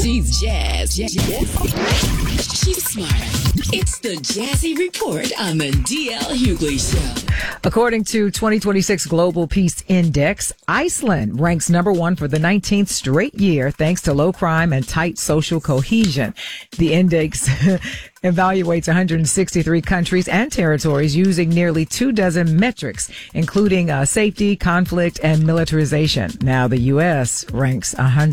She's Jazz. She's smart. It's the Jazzy Report on the DL Hughley Show. According to 2026 Global Peace Index, Iceland ranks number one for the 19th straight year thanks to low crime and tight social cohesion. The index evaluates 163 countries and territories using nearly 24 metrics, including safety, conflict, and militarization. Now, the U.S. ranks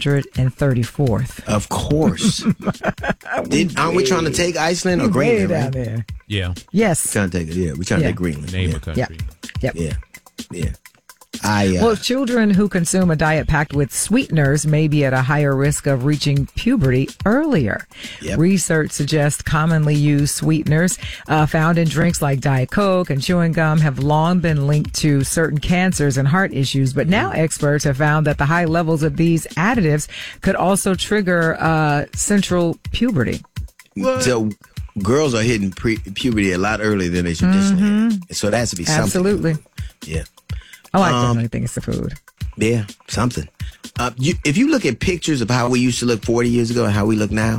134th. Of course. Aren't we trying to take Iceland or Greenland? Down Right? there. Yeah. Yes. Trying to take it. Yeah, we're trying to take Greenland. Name yeah. a country. Yep. Yeah. Well, children who consume a diet packed with sweeteners may be at a higher risk of reaching puberty earlier. Yep. Research suggests commonly used sweeteners found in drinks like Diet Coke and chewing gum have long been linked to certain cancers and heart issues. But now experts have found that the high levels of these additives could also trigger central puberty. So girls are hitting puberty a lot earlier than they traditionally have. So that has to be something. Absolutely. Yeah. Oh, I definitely think it's the food. Yeah, something. If you look at pictures of how we used to look 40 years ago and how we look now,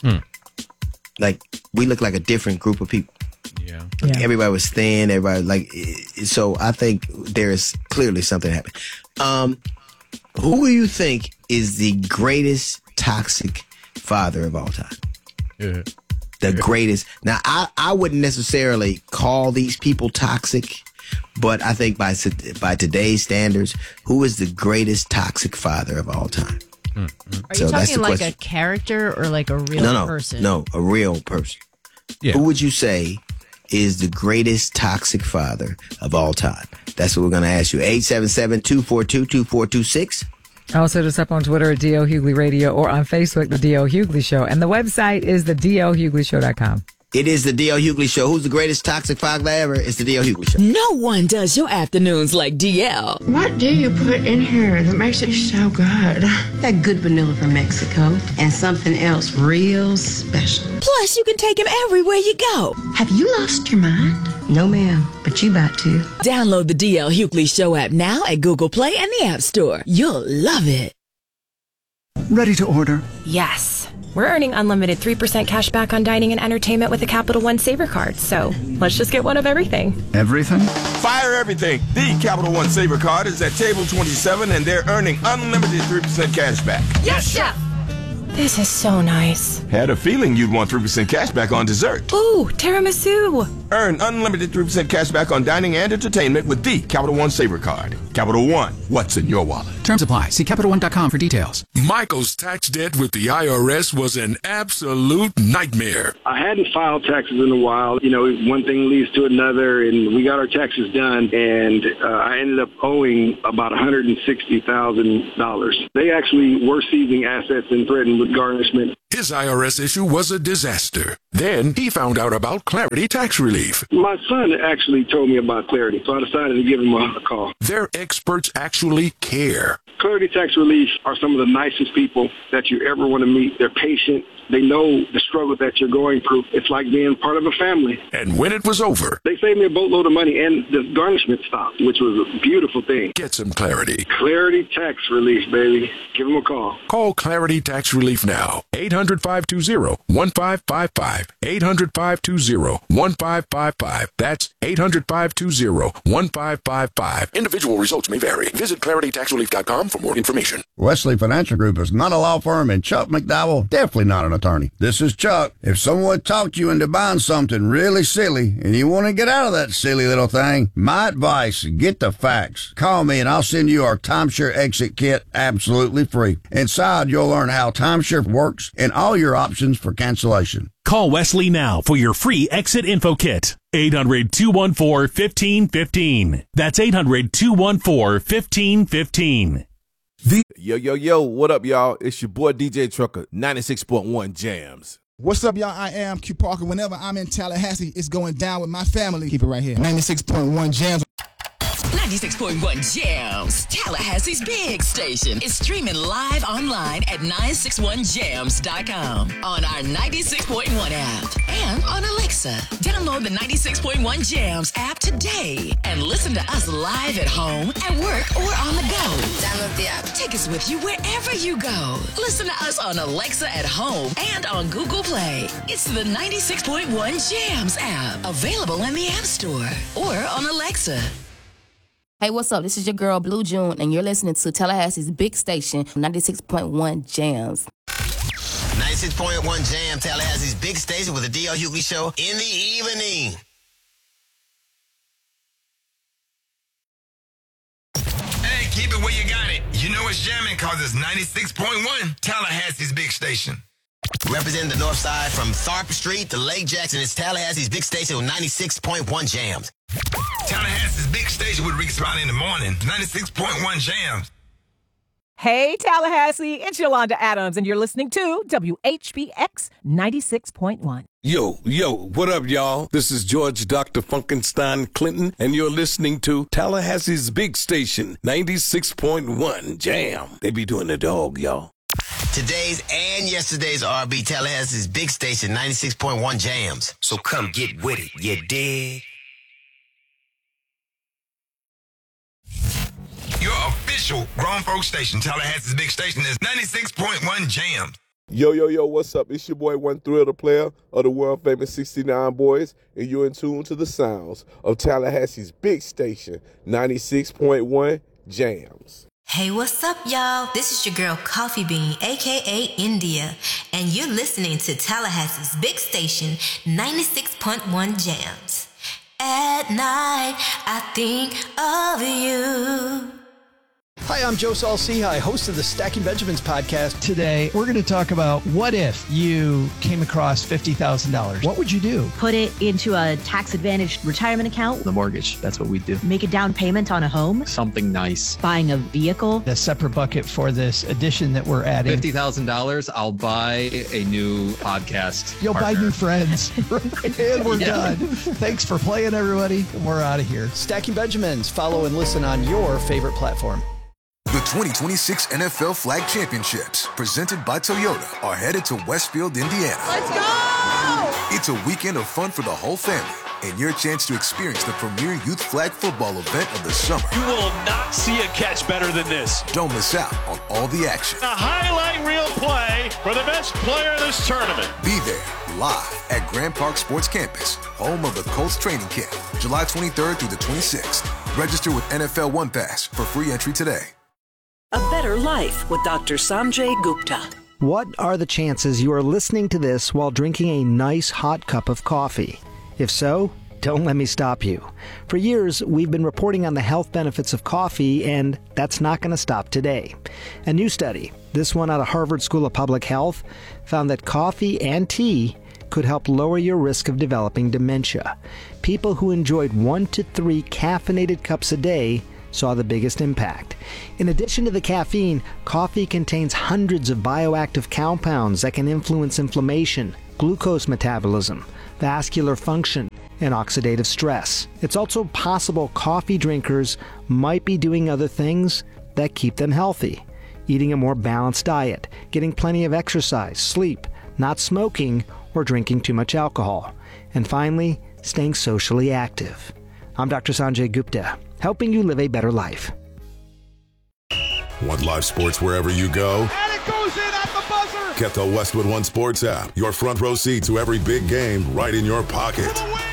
like we look like a different group of people. Yeah. Everybody was thin. Everybody so I think there is clearly something happening. Who do you think is the greatest toxic father of all time? Yeah. The greatest. Now, I wouldn't necessarily call these people toxic, but I think by today's standards, who is the greatest toxic father of all time? Are you talking like question. a character or like a real person? No, a real person. Yeah. Who would you say is the greatest toxic father of all time? That's what we're going to ask you. 877-242-2426. Also, hit us up on Twitter at DL Hughley Radio or on Facebook, The DL Hughley Show. And the website is thedlhugleyshow.com. It is the DL Hughley Show. Who's the greatest toxic father ever? It's the DL Hughley Show. No one does your afternoons like DL. What do you put in here that makes it so good? That good vanilla from Mexico and something else real special. Plus, you can take him everywhere you go. Have you lost your mind? No, ma'am, but you about to. Download the DL Hughley Show app now at Google Play and the App Store. You'll love it. Ready to order? Yes. We're earning unlimited 3% cash back on dining and entertainment with a Capital One Saver card, so let's just get one of everything. Everything? Fire everything. The Capital One Saver card is at table 27 and they're earning unlimited 3% cash back. Yes, Chef! This is so nice. Had a feeling you'd want 3% cash back on dessert. Ooh, tiramisu! Earn unlimited 3% cash back on dining and entertainment with the Capital One Saver card. Capital One, what's in your wallet? Terms apply. See CapitalOne.com for details. Michael's tax debt with the IRS was an absolute nightmare. I hadn't filed taxes in a while. You know, one thing leads to another, and we got our taxes done, and I ended up owing about $160,000. They actually were seizing assets and threatened with garnishment. His IRS issue was a disaster. Then he found out about Clarity Tax Relief. My son actually told me about Clarity, so I decided to give him a call. Their experts actually care. Clarity Tax Relief are some of the nicest people that you ever want to meet. They're patient. They know the struggle that you're going through. It's like being part of a family. And when it was over, they saved me a boatload of money, and the garnishment stopped, which was a beautiful thing. Get some clarity. Clarity Tax Relief, baby. Give them a call. Call Clarity Tax Relief now. 800-520-1555. 800-520-1555. That's 800-520-1555. Individual results may vary. Visit claritytaxrelief.com for more information. Wesley Financial Group is not a law firm, and Chuck McDowell definitely not an attorney. This is Chuck. If someone talked you into buying something really silly and you want to get out of that silly little thing, my advice, get the facts. Call me and I'll send you our timeshare exit kit absolutely free. Inside, you'll learn how timeshare works and all your options for cancellation. Call Wesley now for your free exit info kit. 800-214-1515. That's 800-214-1515. Yo, what up, y'all? It's your boy DJ Trucker, 96.1 Jams. What's up, y'all? I am Q Parker. Whenever I'm in Tallahassee, it's going down with my family. Keep it right here. 96.1 Jams. 96.1 Jams, Tallahassee's big station, is streaming live online at 961jams.com, on our 96.1 app, and on Alexa. Download the 96.1 Jams app today and listen to us live at home, at work, or on the go. Download the app. Take us with you wherever you go. Listen to us on Alexa at home and on Google Play. It's the 96.1 Jams app, available in the App Store or on Alexa. Hey, what's up? This is your girl, Blue June, and you're listening to Tallahassee's big station, 96.1 Jams. 96.1 Jam, Tallahassee's big station with the D.L. Hughley Show in the evening. Hey, keep it where you got it. You know it's jamming because it's 96.1 Tallahassee's big station. Representing the north side from Tharp Street to Lake Jackson, it's Tallahassee's big station with 96.1 Jams. Tallahassee's big station with Rick Spot in the morning, 96.1 Jams. Hey, Tallahassee, it's Yolanda Adams, and you're listening to WHBX 96.1. Yo, what up, y'all? This is George Dr. Funkenstein Clinton, and you're listening to Tallahassee's big station, 96.1 Jam. They be doing the dog, y'all. Today's and yesterday's R&B, Tallahassee's big station, 96.1 Jams. So come get with it, you dig? Your official grown folk station, Tallahassee's big station, is 96.1 Jams. Yo, what's up? It's your boy, One Thrill, the player of the world famous 69 Boys, and you're in tune to the sounds of Tallahassee's big station, 96.1 Jams. Hey, what's up, y'all? This is your girl, Coffee Bean, a.k.a. India, and you're listening to Tallahassee's big station, 96.1 Jams. At night, I think of you. Hi, I'm Joe Saul-Sehy, host of the Stacking Benjamins podcast. Today, we're going to talk about what if you came across $50,000. What would you do? Put it into a tax-advantaged retirement account. The mortgage. That's what we'd do. Make a down payment on a home. Something nice. Buying a vehicle. A separate bucket for this addition that we're adding. $50,000, I'll buy a new podcast You'll partner. buy new friends. And we're done. Thanks for playing, everybody. We're out of here. Stacking Benjamins. Follow and listen on your favorite platform. The 2026 NFL Flag Championships, presented by Toyota, are headed to Westfield, Indiana. Let's go! It's a weekend of fun for the whole family and your chance to experience the premier youth flag football event of the summer. You will not see a catch better than this. Don't miss out on all the action. A highlight reel play for the best player of this tournament. Be there live at Grand Park Sports Campus, home of the Colts training camp, July 23rd through the 26th. Register with NFL One Pass for free entry today. A Better Life with Dr. Sanjay Gupta. What are the chances you are listening to this while drinking a nice hot cup of coffee? If so, don't let me stop you. For years, we've been reporting on the health benefits of coffee, and that's not going to stop today. A new study, this one out of Harvard School of Public Health, found that coffee and tea could help lower your risk of developing dementia. People who enjoyed 1 to 3 caffeinated cups a day saw the biggest impact. In addition to the caffeine, coffee contains hundreds of bioactive compounds that can influence inflammation, glucose metabolism, vascular function, and oxidative stress. It's also possible coffee drinkers might be doing other things that keep them healthy. Eating a more balanced diet, getting plenty of exercise, sleep, not smoking, or drinking too much alcohol. And finally, staying socially active. I'm Dr. Sanjay Gupta, helping you live a better life. Want live sports wherever you go? And it goes in at the buzzer! Get the Westwood One Sports app. Your front row seat to every big game right in your pocket.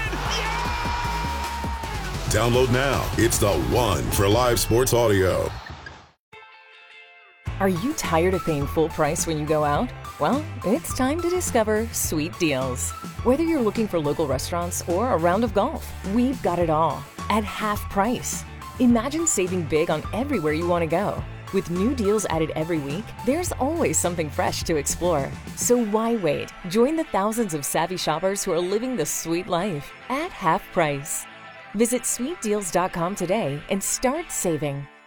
Download now. It's the one for live sports audio. Are you tired of paying full price when you go out? Well, it's time to discover Sweet Deals. Whether you're looking for local restaurants or a round of golf, we've got it all at half price. Imagine saving big on everywhere you want to go. With new deals added every week, there's always something fresh to explore. So why wait? Join the thousands of savvy shoppers who are living the sweet life at half price. Visit sweetdeals.com today and start saving.